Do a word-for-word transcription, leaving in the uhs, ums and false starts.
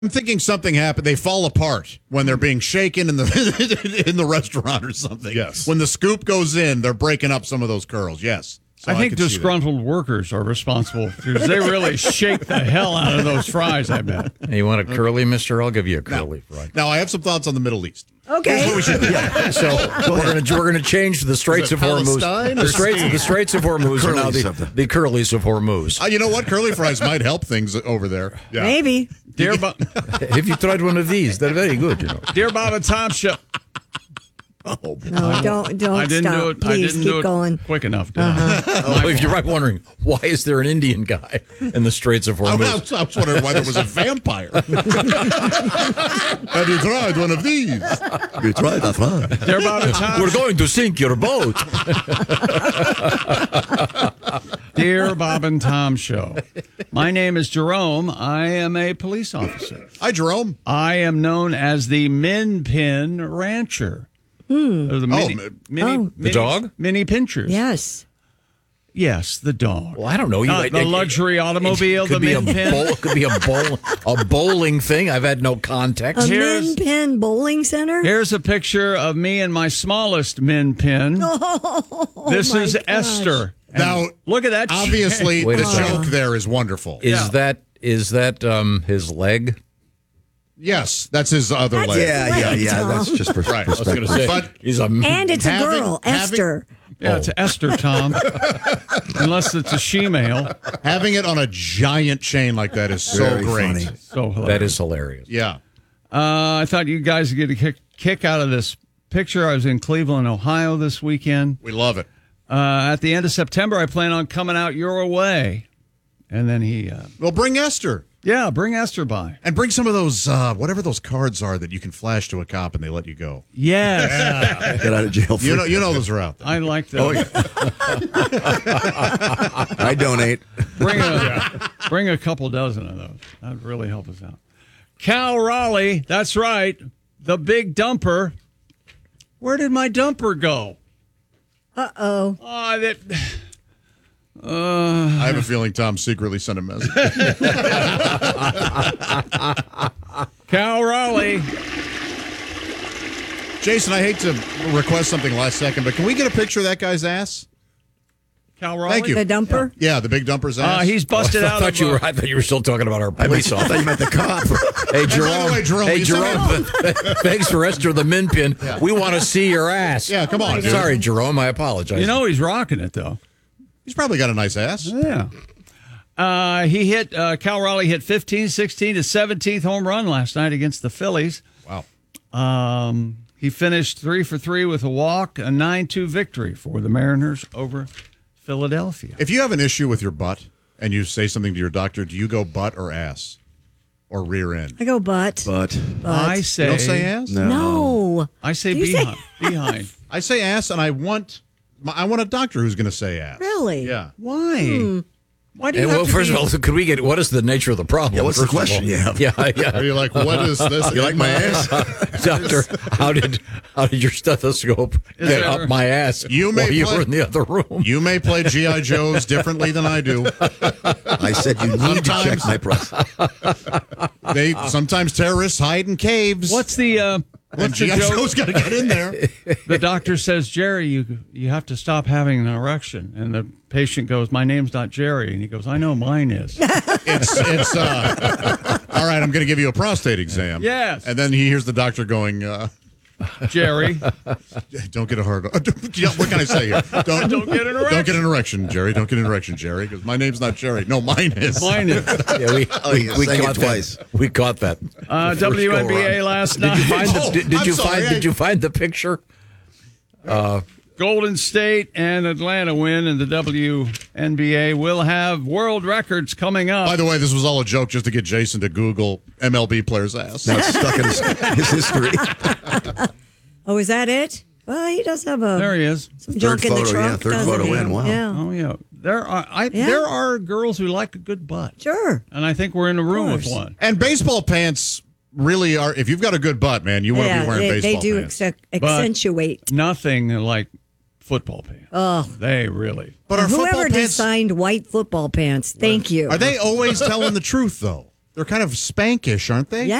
I'm thinking something happened. They fall apart when they're being shaken in the in the restaurant or something. Yes. When the scoop goes in, they're breaking up some of those curls. Yes. So I think could see that. disgruntled workers are responsible because they really shake the hell out of those fries, I bet. Hey, you want a curly, mister? I'll give you a curly now, fry. Now, I have some thoughts on the Middle East. Okay. Yeah. So we're going to we're going to change the Straits of Hormuz. The Straits the Straits of Hormuz are now the, the curlies of Hormuz. Uh, you know what? Curly fries might help things over there. Yeah. Maybe. Dear, Bo- Have you tried one of these? They're very good, you know. Dear Bob and Tom Show. Oh, no, don't don't I didn't stop. do it. Please I didn't keep do it going. quick enough. Did uh-huh. Oh, if you're right wondering, why is there an Indian guy in the Straits of Hormuz? I was, I was wondering why there was a vampire. Have you tried one of these? You tried that one. Dear Bob and Tom. We're going to sink your boat. Dear Bob and Tom Show. My name is Jerome. I am a police officer. Hi, Jerome. I am known as the Min Pin Rancher. Hmm. The mini, Oh, mini, oh. mini, The dog? Mini pinchers. Yes. Yes, the dog. Well, I don't know. You, Not the luxury automobile, It could the be a Min Pin. bowl, could be a bowl, a bowling thing. I've had no context. A Here's- Min Pin Bowling Center? Here's a picture of me and my smallest Min Pin. Oh, this my is gosh. Esther. And Now, look at that. Obviously, Wait a the second. joke there is wonderful. Is Yeah. that is that um, his leg? Yes, that's his other That's leg. his Yeah, yeah, yeah. Tom. That's just pers- Right. I was perspective. gonna say- But- he's a And it's Having- a girl, having- Esther. Yeah, it's Esther, Tom. Unless it's a she-male. Having it on a giant chain like that is so Very great. funny. So hilarious. that is hilarious. Yeah. Uh, I thought you guys would get a kick, kick out of this picture. I was in Cleveland, Ohio this weekend. We love it. Uh, at the end of September, I plan on coming out your way. And then he, uh, Well, bring Esther. yeah, bring Esther by. And bring some of those, uh, whatever those cards are that you can flash to a cop and they let you go. Yes. Get out of jail free. You know, you know those are out there. I like that. Oh, yeah. I donate. Bring a, bring a couple dozen of those. That would really help us out. Cal Raleigh, that's right. The big dumper. Where did my dumper go? Uh-oh. Oh, that... I have a feeling Tom secretly sent a message. Cal Raleigh. Jason, I hate to request something last second, but can we get a picture of that guy's ass? Cal Raleigh. Thank you. The dumper? Yeah, the big dumper's ass. Uh, he's busted I out thought of... you uh, were. I thought you were still talking about our I, police meant, I officer. thought you meant the cop. Hey, by the Jerome. way, Jerome, hey, you said- Jerome. Thanks for Esther the Min Pin. We want to see your ass. Yeah, come on, dude. Sorry, Jerome. I apologize. You know he's rocking it, though. He's probably got a nice ass. Yeah. Uh, he hit, uh, Cal Raleigh hit fifteen, sixteen to seventeenth home run last night against the Phillies. Wow. Um, he finished three for three with a walk, a nine two victory for the Mariners over Philadelphia. If you have an issue with your butt and you say something to your doctor, do you go butt or ass or rear end? I go butt. But I say, You don't say ass? no. No. I say You say- behind. behind. I say ass, and I want I want a doctor who's going to say ass. Really? Yeah. Why? Why do you And, have well, to first be- of all, could we get what is the nature of the problem? Yeah, what's the first of question all? you have? Yeah, yeah. Are you like, what is this? You like my ass? Doctor, how did how did your stethoscope Is get there- up my ass You may while you play- were in the other room? You may play G I. Joes differently than I do. I said you need to check Sometimes- my prostate. They sometimes terrorists hide in caves. What's the uh, and what's the G I. joke? Joe's got to get in there. The doctor says, Jerry, you you have to stop having an erection. And the patient goes, my name's not Jerry. And he goes, I know mine is. It's it's uh, all right. I'm going to give you a prostate exam. Yes. And then he hears the doctor going, uh, Jerry. "Don't get a hard. Yeah, what can I say here? Don't Don't get an erection. Don't get an erection, Jerry. Don't get an erection, Jerry. Because my name's not Jerry. No, mine is. Mine is. Yeah, we, Oh, we, you're we saying it caught twice. that. We caught that. Uh, The first W N B A go-around. last Did night. you find the? Oh, Did, did I'm you sorry, find? I- Did you find the picture? Golden State and Atlanta win, and the W N B A will have world records coming up. By the way, this was all a joke just to get Jason to Google M L B player's ass. Now it's stuck in his, his history. Oh, is that it? Well, he does have a there he is. some junk in the photo, yeah, trunk. third doesn't photo he? in, wow. Yeah. Oh yeah, there are. I, Yeah. There are girls who like a good butt, Sure. and I think we're in a room with course. one. And baseball pants really are. If you've got a good butt, man, you want to Yeah, be wearing they, they baseball do pants. acce- accentuate. Nothing like football pants. Oh, They really. But are football whoever pants? designed white football pants, thank you. Are they always telling the truth though? They're kind of spankish, aren't they? Yeah.